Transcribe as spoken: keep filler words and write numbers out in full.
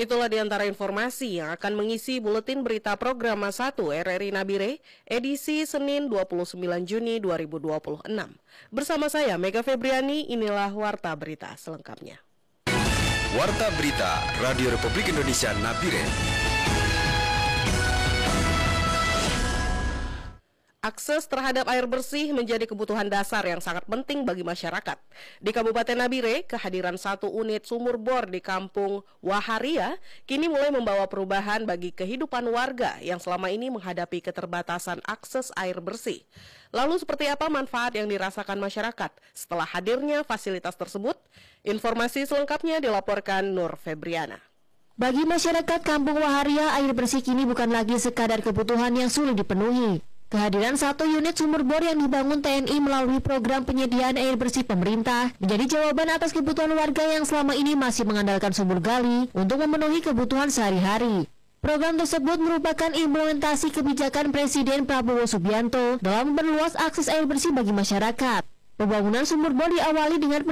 Itulah di antara informasi yang akan mengisi buletin berita program satu R R I Nabire edisi Senin dua puluh sembilan Juni dua ribu dua puluh enam. Bersama saya Mega Febriani, inilah Warta Berita selengkapnya. Warta Berita Radio Republik Indonesia Nabire. Akses terhadap air bersih menjadi kebutuhan dasar yang sangat penting bagi masyarakat. Di Kabupaten Nabire, kehadiran satu unit sumur bor di Kampung Waharia kini mulai membawa perubahan bagi kehidupan warga yang selama ini menghadapi keterbatasan akses air bersih. Lalu seperti apa manfaat yang dirasakan masyarakat setelah hadirnya fasilitas tersebut? Informasi selengkapnya dilaporkan Nur Febriana. Bagi masyarakat Kampung Waharia, air bersih kini bukan lagi sekadar kebutuhan yang sulit dipenuhi. Kehadiran satu unit sumur bor yang dibangun T N I melalui program penyediaan air bersih pemerintah menjadi jawaban atas kebutuhan warga yang selama ini masih mengandalkan sumur gali untuk memenuhi kebutuhan sehari-hari. Program tersebut merupakan implementasi kebijakan Presiden Prabowo Subianto dalam memperluas akses air bersih bagi masyarakat. Pembangunan sumur bor diawali dengan